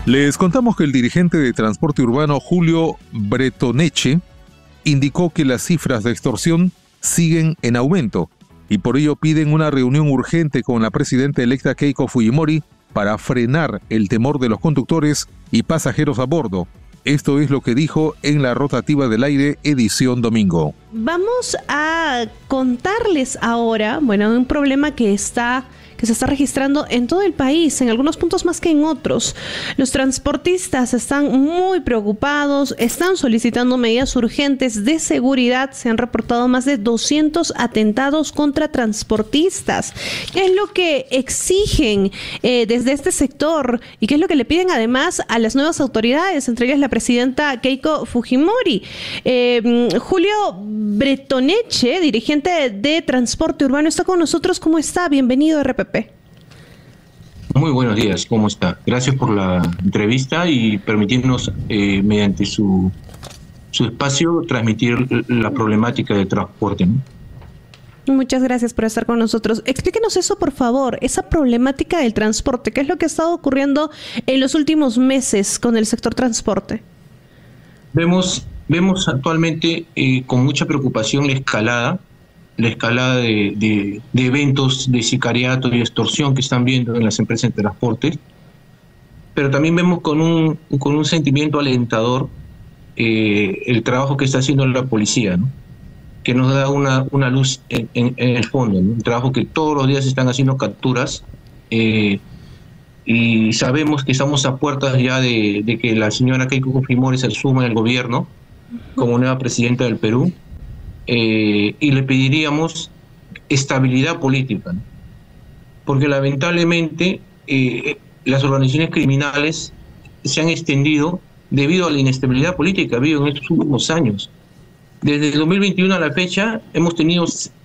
Les contamos que el dirigente de transporte urbano Julio Bretoneche indicó que las cifras de extorsión siguen en aumento y por ello piden una reunión urgente con la presidenta electa Keiko Fujimori para frenar el temor de los conductores y pasajeros a bordo. Esto es lo que dijo en la rotativa del aire edición domingo. Vamos a contarles ahora, un problema que se está registrando en todo el país, en algunos puntos más que en otros. Los transportistas están muy preocupados, están solicitando medidas urgentes de seguridad. Se han reportado más de 200 atentados contra transportistas. ¿Qué es lo que exigen desde este sector y qué es lo que le piden además a las nuevas autoridades, entre ellas la presidenta Keiko Fujimori? Julio Bretoneche, dirigente de transporte urbano, está con nosotros. ¿Cómo está? Bienvenido a RPP. Muy buenos días, ¿cómo está? Gracias por la entrevista y permitirnos, mediante su espacio, transmitir la problemática del transporte, ¿no? Muchas gracias por estar con nosotros. Explíquenos eso, por favor, esa problemática del transporte. ¿Qué es lo que ha estado ocurriendo en los últimos meses con el sector transporte? Vemos actualmente con mucha preocupación la escalada de eventos de sicariato y extorsión que están viendo en las empresas de transporte, pero también vemos con un sentimiento alentador el trabajo que está haciendo la policía, ¿no? Que nos da una luz en el fondo, ¿no? Un trabajo que todos los días están haciendo capturas y sabemos que estamos a puertas ya de que la señora Keiko Fujimori se asuma en el gobierno como nueva presidenta del Perú. Y le pediríamos estabilidad política, ¿no? Porque lamentablemente las organizaciones criminales se han extendido debido a la inestabilidad política que ha habido en estos últimos años. Desde el 2021 a la fecha hemos tenido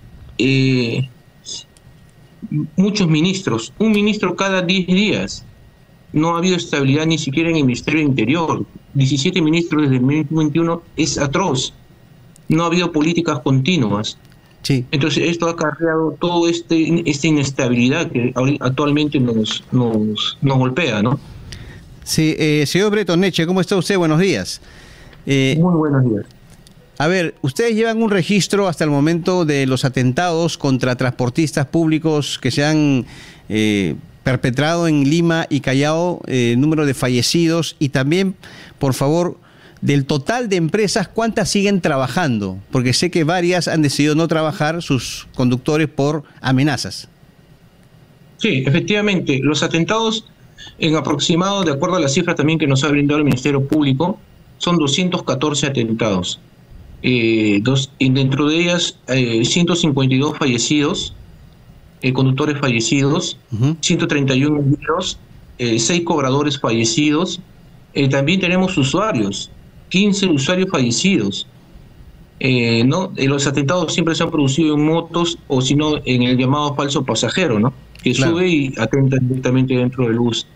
muchos ministros, un ministro cada 10 días. No ha habido estabilidad ni siquiera en el Ministerio del Interior. 17 ministros desde el 2021 es atroz. No ha habido políticas continuas. Sí. Entonces esto ha acarreado toda esta inestabilidad que actualmente nos golpea, ¿no? Sí, señor Bretoneche, ¿cómo está usted? Buenos días. Muy buenos días. A ver, ustedes llevan un registro hasta el momento de los atentados contra transportistas públicos que se han perpetrado en Lima y Callao, número de fallecidos y también, por favor, del total de empresas, ¿cuántas siguen trabajando? Porque sé que varias han decidido no trabajar sus conductores por amenazas. Sí, efectivamente, los atentados en aproximado, de acuerdo a las cifras también que nos ha brindado el Ministerio Público, son 214 atentados. Y dentro de ellas, 152 fallecidos, conductores fallecidos, 131 heridos, 6 cobradores fallecidos. También tenemos usuarios, 15 usuarios fallecidos. ¿No? Los atentados siempre se han producido en motos o si no en el llamado falso pasajero, ¿no? Que claro, sube y atenta directamente dentro del bus.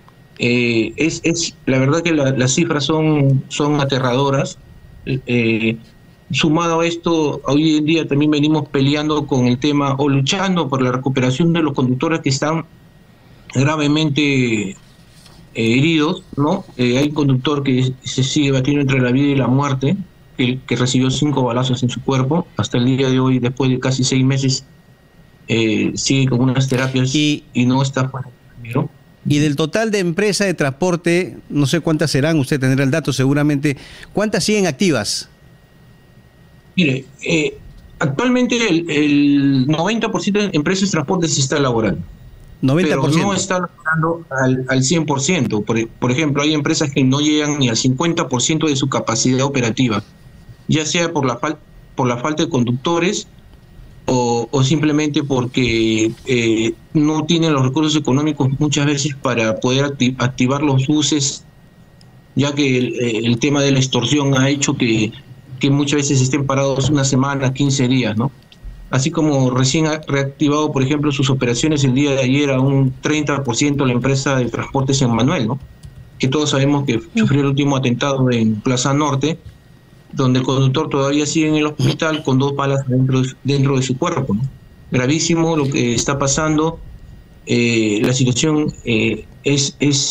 La verdad que las cifras son aterradoras. Sumado a esto, hoy en día también venimos peleando con el tema o luchando por la recuperación de los conductores que están gravemente heridos, ¿no? Hay un conductor que se sigue batiendo entre la vida y la muerte, que recibió 5 balazos en su cuerpo. Hasta el día de hoy, después de casi 6 meses, sigue con unas terapias y no está fuera del primero. Y del total de empresas de transporte, no sé cuántas serán, usted tendrá el dato seguramente, ¿cuántas siguen activas? Mire, actualmente el 90% de empresas de transporte se está laborando. 90%. Pero no está laborando al 100%. Por ejemplo, hay empresas que no llegan ni al 50% de su capacidad operativa, ya sea por la falta de conductores o simplemente porque no tienen los recursos económicos muchas veces para poder activar los buses, ya que el tema de la extorsión ha hecho que muchas veces estén parados una semana, 15 días, ¿no? Así como recién ha reactivado, por ejemplo, sus operaciones el día de ayer a un 30% la empresa de transportes San Manuel, ¿no? Que todos sabemos que sufrió el último atentado en Plaza Norte, donde el conductor todavía sigue en el hospital con 2 balas dentro de su cuerpo, ¿no? Gravísimo lo que está pasando. La situación es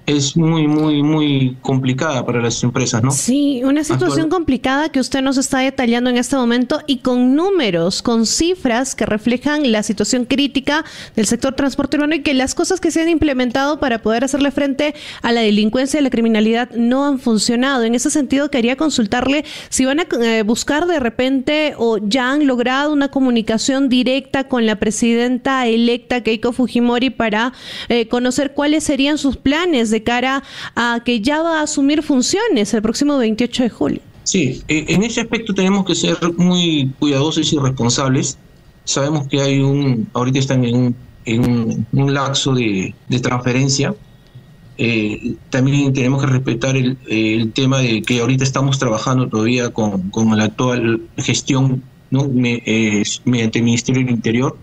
es muy complicada para las empresas, ¿no? Sí, una situación complicada que usted nos está detallando en este momento y con números, con cifras que reflejan la situación crítica del sector transporte urbano y que las cosas que se han implementado para poder hacerle frente a la delincuencia y la criminalidad no han funcionado. En ese sentido, quería consultarle si van a buscar de repente o ya han logrado una comunicación directa con la presidenta electa Keiko Fujimori para conocer cuáles serían sus planes de cara a que ya va a asumir funciones el próximo 28 de julio. Sí, en ese aspecto tenemos que ser muy cuidadosos y responsables. Sabemos que ahorita están en un lapso de transferencia. También tenemos que respetar el tema de que ahorita estamos trabajando todavía con la actual gestión, ¿no? Mediante el Ministerio del Interior.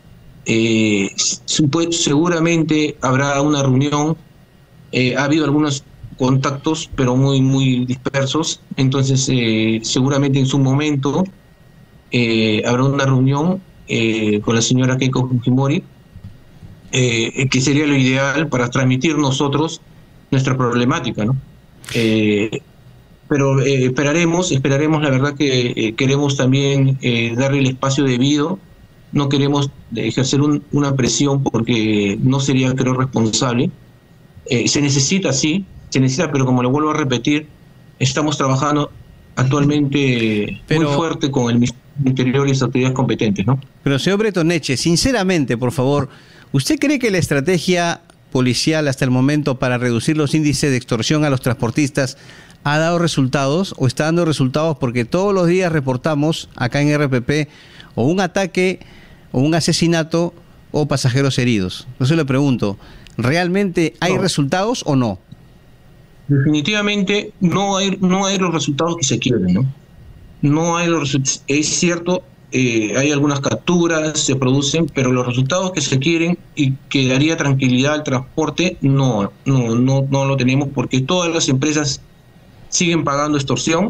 Seguramente habrá una reunión. Ha habido algunos contactos, pero muy dispersos. Entonces, seguramente en su momento habrá una reunión con la señora Keiko Fujimori, que sería lo ideal para transmitir nosotros nuestra problemática, ¿no? Pero esperaremos, la verdad que queremos también darle el espacio debido. No queremos ejercer una presión porque no sería, creo, responsable. Se necesita, pero como lo vuelvo a repetir, estamos trabajando actualmente muy fuerte con el Ministerio del Interior y las autoridades competentes, ¿no? Pero, señor Bretoneche, sinceramente, por favor, ¿usted cree que la estrategia policial hasta el momento para reducir los índices de extorsión a los transportistas ha dado resultados o está dando resultados? Porque todos los días reportamos acá en RPP o un ataque o un asesinato o pasajeros heridos. Por eso le pregunto, ¿realmente hay resultados o no? Definitivamente no hay los resultados que se quieren, ¿no? No hay los resultados. Es cierto, hay algunas capturas, se producen, pero los resultados que se quieren y que daría tranquilidad al transporte, no lo tenemos, porque todas las empresas siguen pagando extorsión,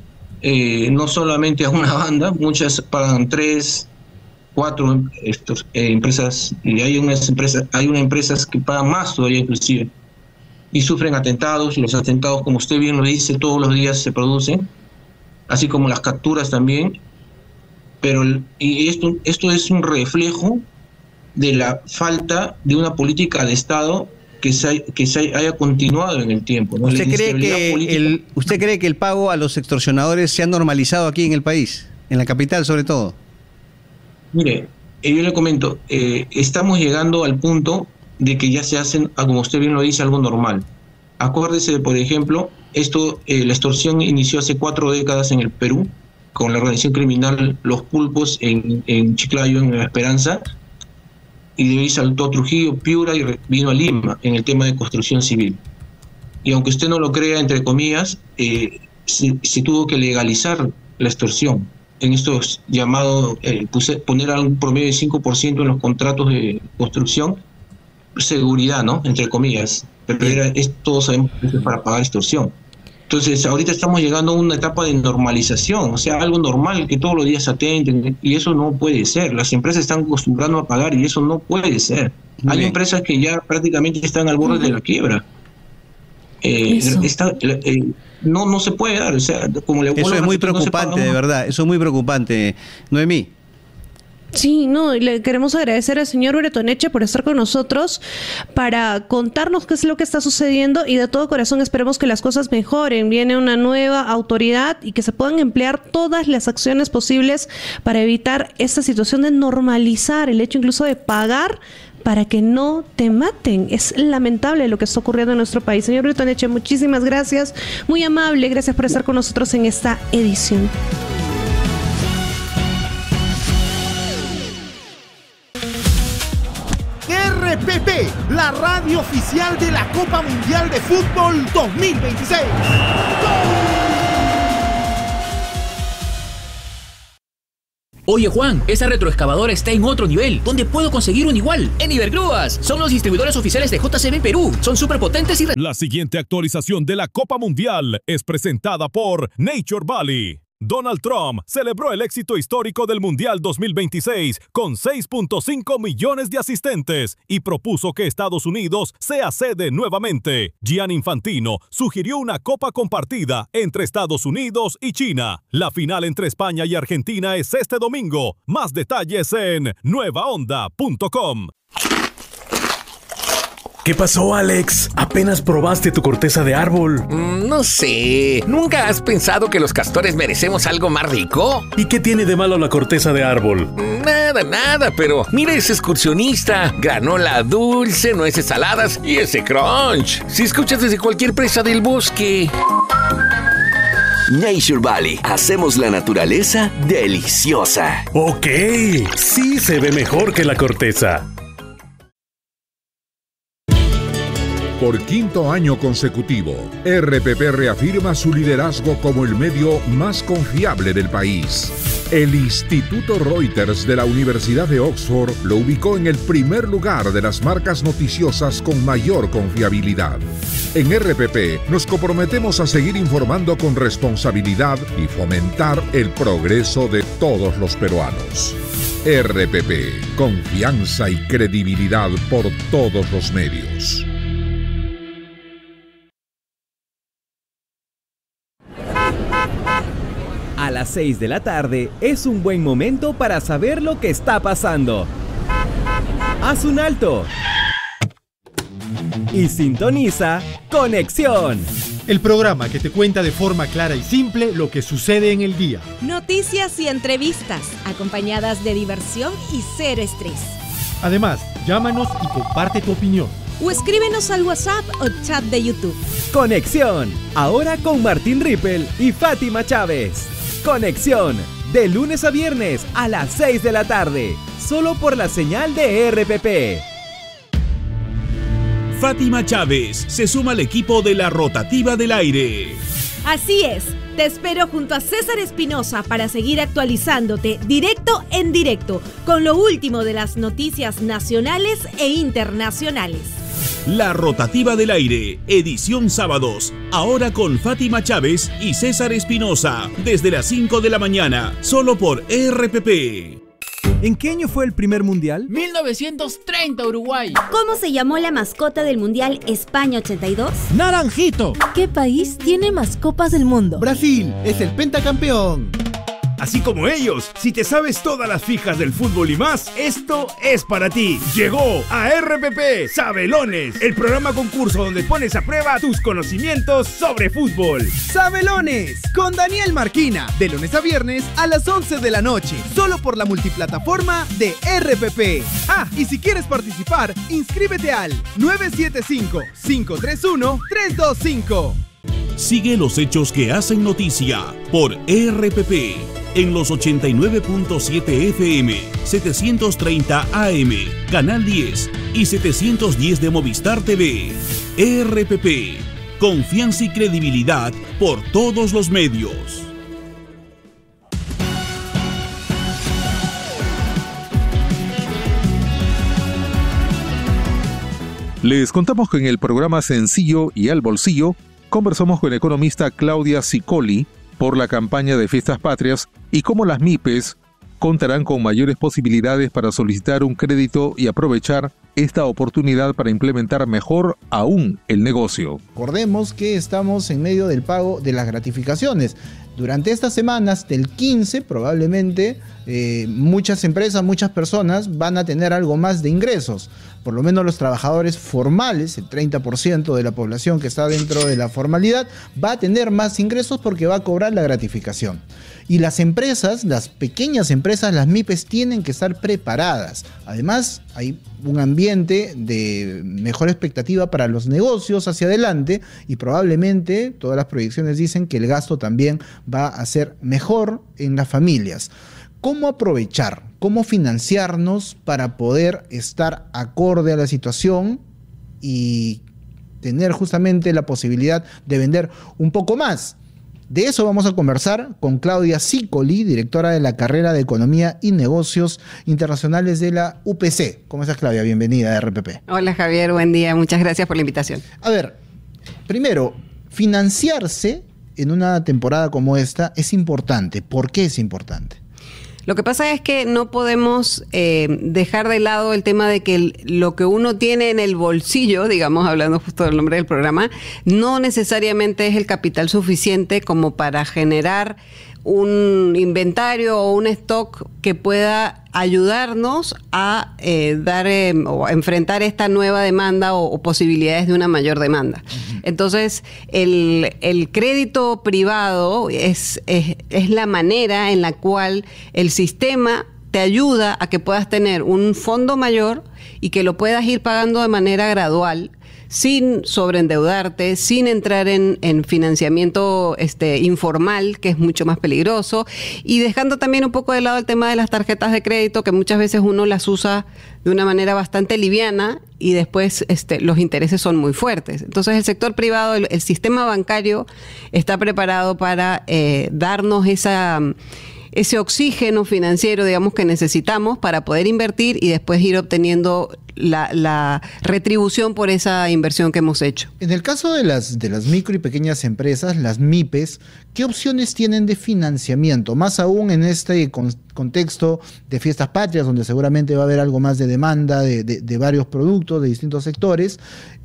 no solamente a una banda, muchas pagan 3, 4 empresas, y hay unas empresas que pagan más todavía inclusive, y sufren atentados. Los atentados, como usted bien lo dice, todos los días se producen, así como las capturas también. Pero esto es un reflejo de la falta de una política de Estado que se haya continuado en el tiempo, ¿no? ¿Usted cree que el pago a los extorsionadores se ha normalizado aquí en el país, en la capital sobre todo? Mire, yo le comento, estamos llegando al punto de que ya se hacen, como usted bien lo dice, algo normal. Acuérdese, por ejemplo, la extorsión inició hace 4 décadas en el Perú, con la organización criminal Los Pulpos en Chiclayo, en La Esperanza, y de ahí saltó a Trujillo, Piura y vino a Lima en el tema de construcción civil. Y aunque usted no lo crea, entre comillas, se tuvo que legalizar la extorsión. En estos llamados, poner un promedio de 5% en los contratos de construcción, seguridad, ¿no? Entre comillas. Pero todos sabemos que es para pagar extorsión. Entonces, ahorita estamos llegando a una etapa de normalización, o sea, algo normal que todos los días se atenten, y eso no puede ser. Las empresas están acostumbrando a pagar y eso no puede ser. Hay empresas que ya prácticamente están al borde de la quiebra. No se puede dar, o sea, como le eso es muy preocupante, de verdad, eso es muy preocupante. Noemí. Sí, le queremos agradecer al señor Bretoneche por estar con nosotros para contarnos qué es lo que está sucediendo y de todo corazón esperemos que las cosas mejoren. Viene una nueva autoridad y que se puedan emplear todas las acciones posibles para evitar esta situación de normalizar el hecho incluso de pagar para que no te maten. Es lamentable lo que está ocurriendo en nuestro país. Señor Bretoneche, muchísimas gracias. Muy amable, gracias por estar con nosotros en esta edición. RPP, la radio oficial de la Copa Mundial de Fútbol 2026. Oye Juan, esa retroexcavadora está en otro nivel. ¿Dónde puedo conseguir un igual? En Ibergrúas. Son los distribuidores oficiales de JCB Perú. Son súper potentes y... La siguiente actualización de la Copa Mundial es presentada por Nature Valley. Donald Trump celebró el éxito histórico del Mundial 2026 con 6.5 millones de asistentes y propuso que Estados Unidos sea sede nuevamente. Gianni Infantino sugirió una copa compartida entre Estados Unidos y China. La final entre España y Argentina es este domingo. Más detalles en nuevaonda.com. ¿Qué pasó, Alex? ¿Apenas probaste tu corteza de árbol? No sé. ¿Nunca has pensado que los castores merecemos algo más rico? ¿Y qué tiene de malo la corteza de árbol? Nada, pero mira ese excursionista. Granola dulce, nueces saladas y ese crunch. Si escuchas desde cualquier presa del bosque. Nature Valley. Hacemos la naturaleza deliciosa. Ok, sí se ve mejor que la corteza. Por quinto año consecutivo, RPP reafirma su liderazgo como el medio más confiable del país. El Instituto Reuters de la Universidad de Oxford lo ubicó en el primer lugar de las marcas noticiosas con mayor confiabilidad. En RPP nos comprometemos a seguir informando con responsabilidad y fomentar el progreso de todos los peruanos. RPP, confianza y credibilidad por todos los medios. A las 6 de la tarde es un buen momento para saber lo que está pasando. Haz un alto y sintoniza Conexión, el programa que te cuenta de forma clara y simple lo que sucede en el día. Noticias y entrevistas, acompañadas de diversión y cero estrés. Además, llámanos y comparte tu opinión. O escríbenos al WhatsApp o chat de YouTube. Conexión, ahora con Martín Rippel y Fátima Chávez. Conexión, de lunes a viernes a las 6 de la tarde, solo por la señal de RPP. Fátima Chávez se suma al equipo de La Rotativa del Aire. Así es, te espero junto a César Espinosa para seguir actualizándote directo en directo con lo último de las noticias nacionales e internacionales. La Rotativa del Aire, edición sábados, ahora con Fátima Chávez y César Espinosa, desde las 5 de la mañana, solo por RPP. ¿En qué año fue el primer mundial? 1930, Uruguay. ¿Cómo se llamó la mascota del mundial España 82? ¡Naranjito! ¿Qué país tiene más copas del mundo? Brasil, es el pentacampeón. Así como ellos, si te sabes todas las fijas del fútbol y más, esto es para ti. Llegó a RPP Sabelones, el programa concurso donde pones a prueba tus conocimientos sobre fútbol. Sabelones, con Daniel Marquina, de lunes a viernes a las 11 de la noche, solo por la multiplataforma de RPP. Ah, y si quieres participar, inscríbete al 975-531-325. Sigue los hechos que hacen noticia por RPP en los 89.7 FM, 730 AM, Canal 10 y 710 de Movistar TV. RPP, confianza y credibilidad por todos los medios. Les contamos que en el programa Sencillo y al Bolsillo conversamos con la economista Claudia Sicoli por la campaña de Fiestas Patrias y cómo las MIPES contarán con mayores posibilidades para solicitar un crédito y aprovechar esta oportunidad para implementar mejor aún el negocio. Recordemos que estamos en medio del pago de las gratificaciones. Durante estas semanas, del 15, probablemente muchas empresas, muchas personas van a tener algo más de ingresos. Por lo menos los trabajadores formales, el 30% de la población que está dentro de la formalidad, va a tener más ingresos porque va a cobrar la gratificación. Y las empresas, las pequeñas empresas, las MIPES, tienen que estar preparadas. Además, hay un ambiente de mejor expectativa para los negocios hacia adelante y probablemente todas las proyecciones dicen que el gasto también va a ser mejor en las familias. ¿Cómo aprovechar? ¿Cómo financiarnos para poder estar acorde a la situación y tener justamente la posibilidad de vender un poco más? De eso vamos a conversar con Claudia Sicoli, directora de la carrera de Economía y Negocios Internacionales de la UPC. ¿Cómo estás, Claudia? Bienvenida a RPP. Hola, Javier. Buen día. Muchas gracias por la invitación. A ver, primero, financiarse en una temporada como esta es importante. ¿Por qué es importante? Lo que pasa es que no podemos dejar de lado el tema de que lo que uno tiene en el bolsillo, digamos, hablando justo del nombre del programa, no necesariamente es el capital suficiente como para generar un inventario o un stock que pueda ayudarnos a dar o a enfrentar esta nueva demanda o posibilidades de una mayor demanda. Entonces, el crédito privado es la manera en la cual el sistema te ayuda a que puedas tener un fondo mayor y que lo puedas ir pagando de manera gradual, sin sobreendeudarte, sin entrar en financiamiento informal, que es mucho más peligroso, y dejando también un poco de lado el tema de las tarjetas de crédito, que muchas veces uno las usa de una manera bastante liviana y después los intereses son muy fuertes. Entonces el sector privado, el sistema bancario está preparado para darnos ese oxígeno financiero, digamos, que necesitamos para poder invertir y después ir obteniendo la retribución por esa inversión que hemos hecho. En el caso de las micro y pequeñas empresas, las MIPES, ¿qué opciones tienen de financiamiento? Más aún en este contexto de fiestas patrias, donde seguramente va a haber algo más de demanda de varios productos de distintos sectores,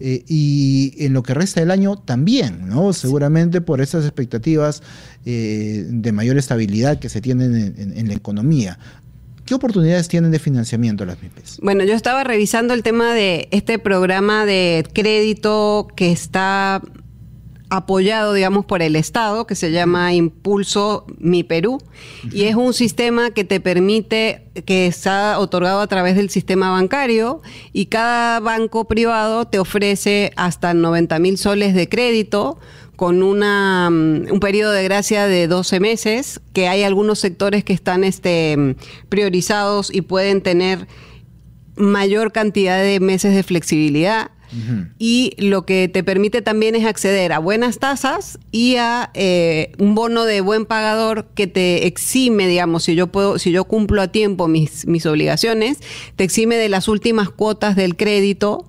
y en lo que resta del año también, ¿no? Seguramente por esas expectativas de mayor estabilidad que se tienen en la economía. ¿Qué oportunidades tienen de financiamiento las MIPES? Bueno, yo estaba revisando el tema de este programa de crédito que está apoyado, digamos, por el Estado, que se llama Impulso Mi Perú, y es un sistema que te permite, que está otorgado a través del sistema bancario, y cada banco privado te ofrece hasta 90,000 soles de crédito, con un periodo de gracia de 12 meses, que hay algunos sectores que están priorizados y pueden tener mayor cantidad de meses de flexibilidad. Y lo que te permite también es acceder a buenas tasas y a un bono de buen pagador que te exime, digamos, si yo cumplo a tiempo mis obligaciones, te exime de las últimas cuotas del crédito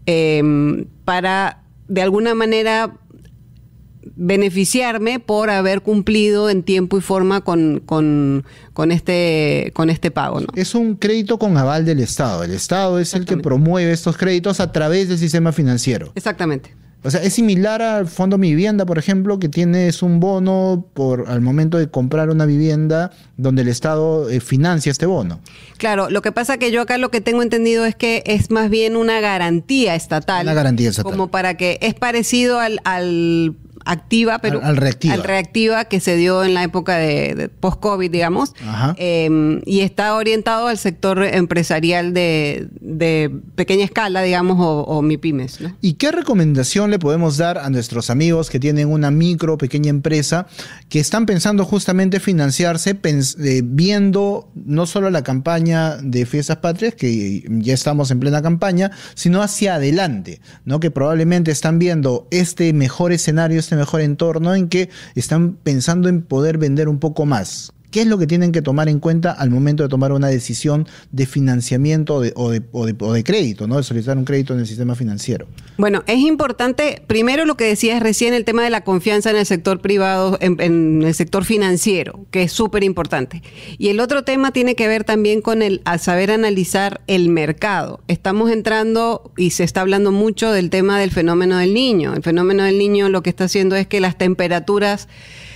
para, de alguna manera, beneficiarme por haber cumplido en tiempo y forma con este pago, ¿no? Es un crédito con aval del Estado. El Estado es el que promueve estos créditos a través del sistema financiero. Exactamente. O sea, es similar al Fondo Mi Vivienda, por ejemplo, que tienes un bono al momento de comprar una vivienda donde el Estado financia este bono. Claro, lo que pasa que yo acá lo que tengo entendido es que es más bien una garantía estatal. Una garantía estatal. Como para que es parecido al Activa, pero al Reactiva. Al Reactiva que se dio en la época de post-COVID, digamos, y está orientado al sector empresarial de pequeña escala, digamos, o MIPYMES, ¿no? ¿Y qué recomendación le podemos dar a nuestros amigos que tienen una micro o pequeña empresa que están pensando justamente financiarse, viendo no solo la campaña de Fiestas Patrias, que ya estamos en plena campaña, sino hacia adelante, ¿no? Que probablemente están viendo este mejor escenario, este mejor entorno en que están pensando en poder vender un poco más? ¿Qué es lo que tienen que tomar en cuenta al momento de tomar una decisión de financiamiento o de crédito, ¿no? De solicitar un crédito en el sistema financiero? Bueno, es importante, primero lo que decías recién, el tema de la confianza en el sector privado, en el sector financiero, que es súper importante. Y el otro tema tiene que ver también con al saber analizar el mercado. Estamos entrando y se está hablando mucho del tema del fenómeno del Niño. El fenómeno del Niño lo que está haciendo es que las temperaturas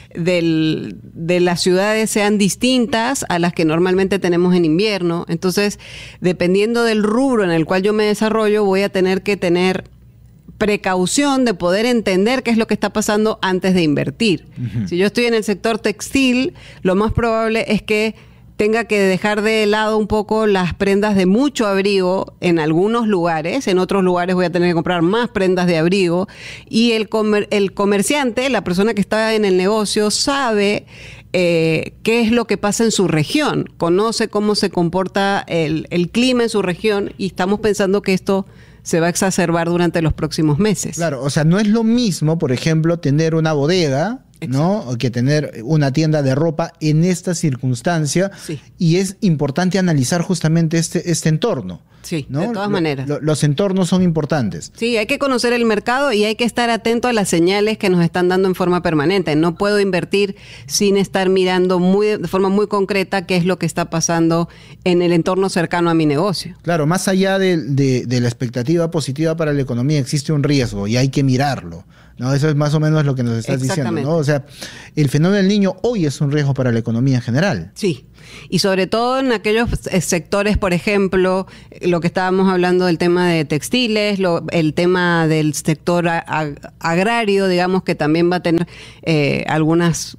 de las ciudades sean distintas a las que normalmente tenemos en invierno. Entonces, dependiendo del rubro en el cual yo me desarrollo, voy a tener que tener precaución de poder entender qué es lo que está pasando antes de invertir. Si yo estoy en el sector textil, lo más probable es que tenga que dejar de lado un poco las prendas de mucho abrigo en algunos lugares. En otros lugares voy a tener que comprar más prendas de abrigo. Y el comerciante, la persona que está en el negocio, sabe qué es lo que pasa en su región. Conoce cómo se comporta el clima en su región, y estamos pensando que esto se va a exacerbar durante los próximos meses. Claro, o sea, no es lo mismo, por ejemplo, tener una bodega, ¿no?, que tener una tienda de ropa en esta circunstancia. Sí. Y es importante analizar justamente este entorno. Sí, ¿no? de todas maneras. Los entornos son importantes. Sí, hay que conocer el mercado y hay que estar atento a las señales que nos están dando en forma permanente. No puedo invertir sin estar mirando de forma muy concreta qué es lo que está pasando en el entorno cercano a mi negocio. Claro, más allá de la expectativa positiva para la economía, existe un riesgo y hay que mirarlo, ¿no? Eso es más o menos lo que nos estás diciendo, ¿no? O sea, el fenómeno del Niño hoy es un riesgo para la economía en general. Sí, y sobre todo en aquellos sectores, por ejemplo, lo que estábamos hablando del tema de textiles, el tema del sector agrario, digamos, que también va a tener algunas...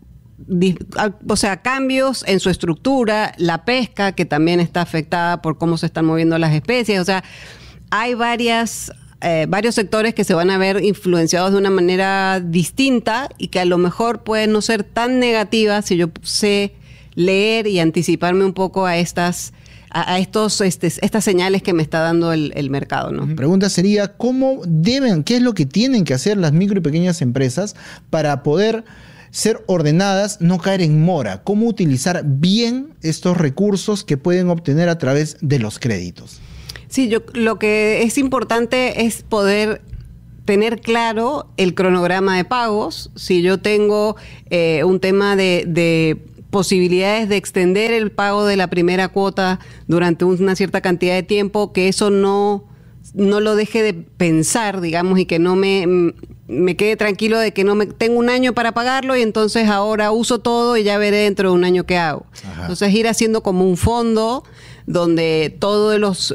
O sea, cambios en su estructura, la pesca, que también está afectada por cómo se están moviendo las especies. O sea, hay varios sectores que se van a ver influenciados de una manera distinta y que a lo mejor pueden no ser tan negativas si yo sé leer y anticiparme un poco a estas señales que me está dando el mercado, ¿no? Pregunta sería, ¿qué es lo que tienen que hacer las micro y pequeñas empresas para poder ser ordenadas, no caer en mora? ¿Cómo utilizar bien estos recursos que pueden obtener a través de los créditos? Sí, lo que es importante es poder tener claro el cronograma de pagos. Si yo tengo un tema de posibilidades de extender el pago de la primera cuota durante una cierta cantidad de tiempo, que eso no lo deje de pensar, digamos, y que no me quede tranquilo de que tengo un año para pagarlo y entonces ahora uso todo y ya veré dentro de un año qué hago. Ajá. Entonces ir haciendo como un fondo donde todos los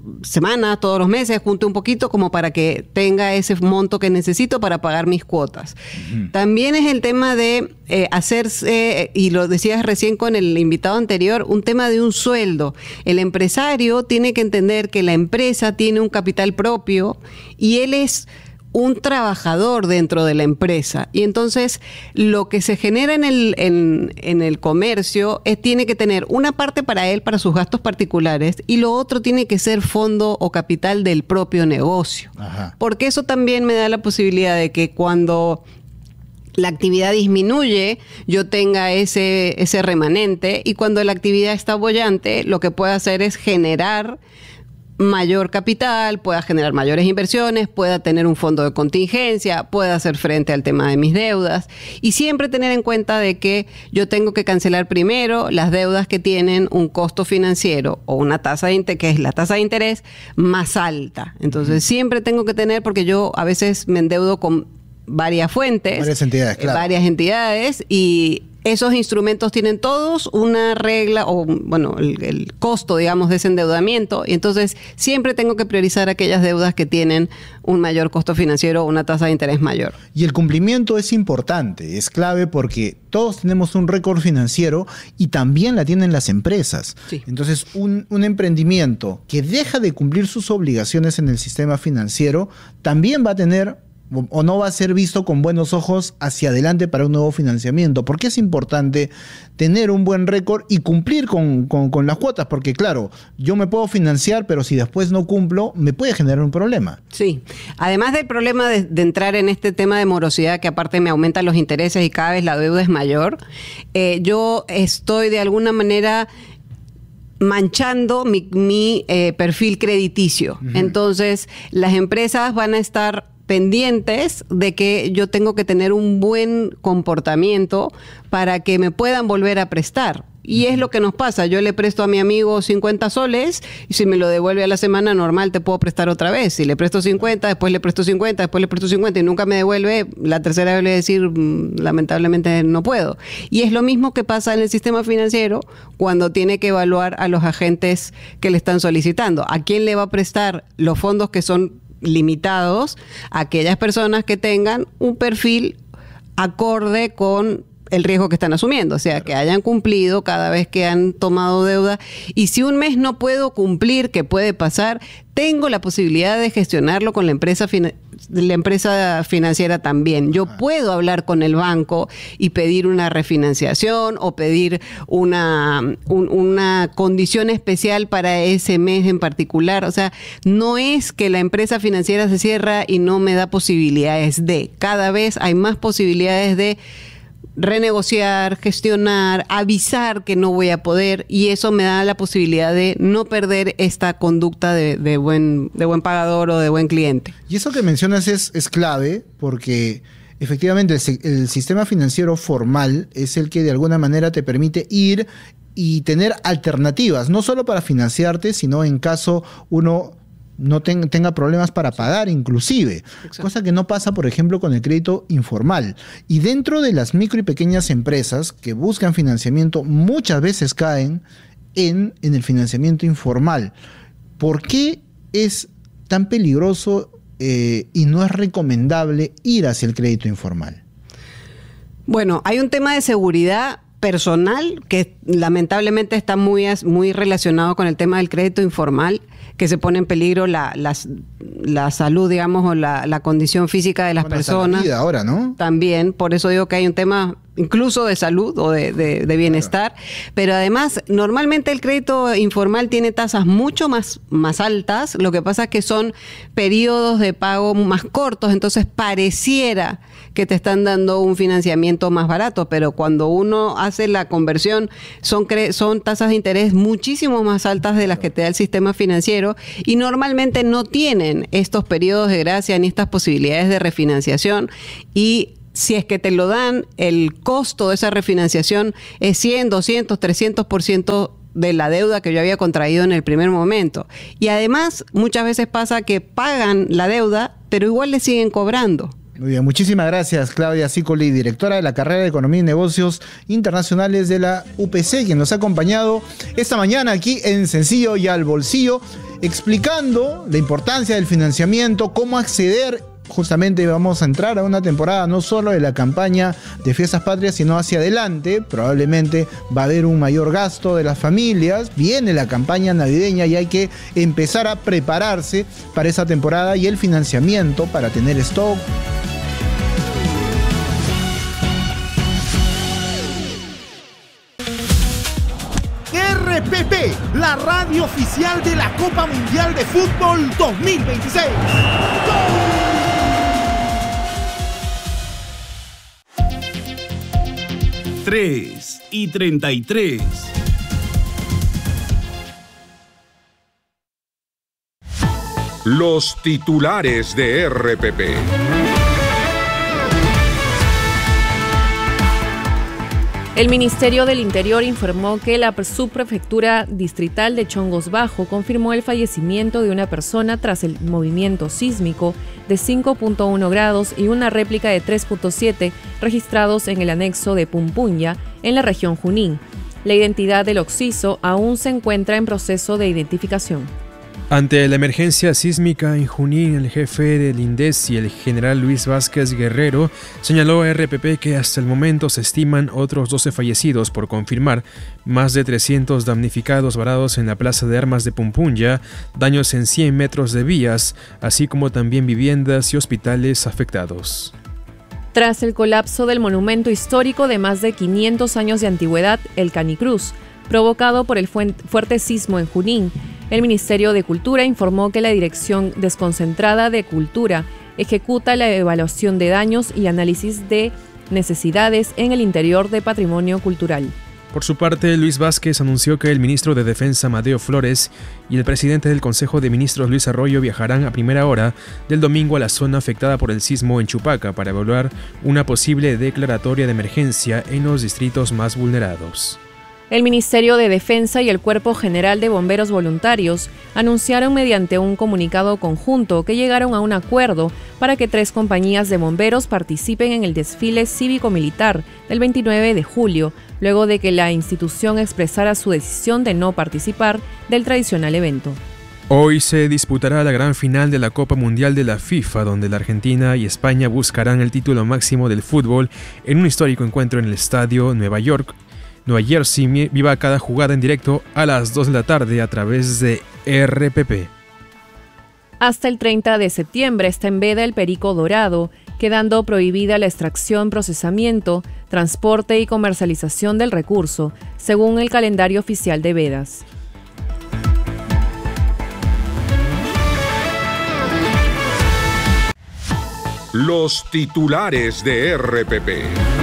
meses junte un poquito como para que tenga ese monto que necesito para pagar mis cuotas. Uh-huh. También es el tema de hacerse, y lo decías recién con el invitado anterior, un tema de un sueldo. El empresario tiene que entender que la empresa tiene un capital propio y él es un trabajador dentro de la empresa. Y entonces lo que se genera en el comercio tiene que tener una parte para él, para sus gastos particulares, y lo otro tiene que ser fondo o capital del propio negocio. Ajá. Porque eso también me da la posibilidad de que cuando la actividad disminuye, yo tenga ese remanente, y cuando la actividad está boyante, lo que puedo hacer es generar mayor capital, pueda generar mayores inversiones, pueda tener un fondo de contingencia, pueda hacer frente al tema de mis deudas, y siempre tener en cuenta de que yo tengo que cancelar primero las deudas que tienen un costo financiero o una tasa que es la tasa de interés más alta. Entonces siempre tengo que tener, porque yo a veces me endeudo con varias fuentes, varias entidades, y esos instrumentos tienen todos una regla, o bueno, el costo, digamos, de ese endeudamiento, y entonces siempre tengo que priorizar aquellas deudas que tienen un mayor costo financiero o una tasa de interés mayor. Y el cumplimiento es importante, es clave, porque todos tenemos un récord financiero y también la tienen las empresas. Sí. Entonces, un emprendimiento que deja de cumplir sus obligaciones en el sistema financiero también va a tener, o no va a ser visto con buenos ojos hacia adelante para un nuevo financiamiento. ¿Por qué es importante tener un buen récord y cumplir con las cuotas? Porque claro, yo me puedo financiar, pero si después no cumplo, me puede generar un problema. Sí, además del problema de entrar en este tema de morosidad, que aparte me aumentan los intereses y cada vez la deuda es mayor, yo estoy de alguna manera manchando mi perfil crediticio. Uh-huh. Entonces, las empresas van a estar pendientes de que yo tengo que tener un buen comportamiento para que me puedan volver a prestar. Y es lo que nos pasa. Yo le presto a mi amigo 50 soles y si me lo devuelve a la semana normal te puedo prestar otra vez. Si le presto 50, después le presto 50, después le presto 50 y nunca me devuelve, la tercera vez le voy a decir lamentablemente no puedo. Y es lo mismo que pasa en el sistema financiero cuando tiene que evaluar a los agentes que le están solicitando. ¿A quién le va a prestar los fondos que son limitados? A aquellas personas que tengan un perfil acorde con el riesgo que están asumiendo, o sea, que hayan cumplido cada vez que han tomado deuda. Y si un mes no puedo cumplir, ¿qué puede pasar? Tengo la posibilidad de gestionarlo con la empresa financiera también. Yo puedo hablar con el banco y pedir una refinanciación o pedir una condición especial para ese mes en particular. O sea, no es que la empresa financiera se cierra y no me da posibilidades de. Cada vez hay más posibilidades de renegociar, gestionar, avisar que no voy a poder, y eso me da la posibilidad de no perder esta conducta de buen pagador o de buen cliente. Y eso que mencionas es clave, porque efectivamente el sistema financiero formal es el que de alguna manera te permite ir y tener alternativas, no solo para financiarte, sino en caso uno no tenga problemas para pagar inclusive. Exacto. Cosa que no pasa, por ejemplo, con el crédito informal. Y dentro de las micro y pequeñas empresas que buscan financiamiento, muchas veces caen en el financiamiento informal. ¿Por qué es tan peligroso y no es recomendable ir hacia el crédito informal? Bueno, hay un tema de seguridad personal que lamentablemente está muy relacionado con el tema del crédito informal, que se pone en peligro la salud, digamos, o la condición física de las personas. La vida ahora, ¿no? También, por eso digo que hay un tema incluso de salud o de bienestar, claro. Pero además normalmente el crédito informal tiene tasas mucho más altas, lo que pasa es que son periodos de pago más cortos, entonces pareciera que te están dando un financiamiento más barato, pero cuando uno hace la conversión son tasas de interés muchísimo más altas de las que te da el sistema financiero, y normalmente no tienen estos periodos de gracia ni estas posibilidades de refinanciación, y si es que te lo dan, el costo de esa refinanciación es 100, 200, 300% de la deuda que yo había contraído en el primer momento. Y además, muchas veces pasa que pagan la deuda, pero igual le siguen cobrando. Muy bien, muchísimas gracias, Claudia Sicoli, directora de la carrera de Economía y Negocios Internacionales de la UPC, quien nos ha acompañado esta mañana aquí en Sencillo y al Bolsillo, explicando la importancia del financiamiento, cómo acceder. Justamente vamos a entrar a una temporada no solo de la campaña de Fiestas Patrias, sino hacia adelante. Probablemente va a haber un mayor gasto de las familias. Viene la campaña navideña y hay que empezar a prepararse para esa temporada y el financiamiento para tener stock. RPP, la radio oficial de la Copa Mundial de Fútbol 2026. ¡Gol! 3:33. Los titulares de RPP. El Ministerio del Interior informó que la subprefectura distrital de Chongos Bajo confirmó el fallecimiento de una persona tras el movimiento sísmico de 5.1 grados y una réplica de 3.7 registrados en el anexo de Pumpunya, en la región Junín. La identidad del occiso aún se encuentra en proceso de identificación. Ante la emergencia sísmica en Junín, el jefe del INDECI, el general Luis Vázquez Guerrero, señaló a RPP que hasta el momento se estiman otros 12 fallecidos por confirmar, más de 300 damnificados varados en la plaza de armas de Pumpunya, daños en 100 metros de vías, así como también viviendas y hospitales afectados. Tras el colapso del monumento histórico de más de 500 años de antigüedad, el Canicruz, provocado por el fuerte sismo en Junín, el Ministerio de Cultura informó que la Dirección Desconcentrada de Cultura ejecuta la evaluación de daños y análisis de necesidades en el interior de patrimonio cultural. Por su parte, Luis Vázquez anunció que el ministro de Defensa, Amadeo Flores, y el presidente del Consejo de Ministros, Luis Arroyo, viajarán a primera hora del domingo a la zona afectada por el sismo en Chupaca para evaluar una posible declaratoria de emergencia en los distritos más vulnerados. El Ministerio de Defensa y el Cuerpo General de Bomberos Voluntarios anunciaron mediante un comunicado conjunto que llegaron a un acuerdo para que 3 compañías de bomberos participen en el desfile cívico-militar del 29 de julio, luego de que la institución expresara su decisión de no participar del tradicional evento. Hoy se disputará la gran final de la Copa Mundial de la FIFA, donde la Argentina y España buscarán el título máximo del fútbol en un histórico encuentro en el estadio Nueva Jersey. Viva cada jugada en directo a las 2 de la tarde a través de RPP. Hasta el 30 de septiembre está en veda el perico dorado, quedando prohibida la extracción, procesamiento, transporte y comercialización del recurso, según el calendario oficial de vedas. Los titulares de RPP.